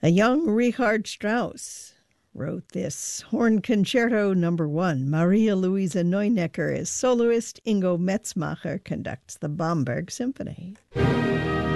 A young Richard Strauss wrote this horn concerto number 1. Maria Luisa Neunecker is soloist. Ingo Metzmacher conducts the Bamberg Symphony.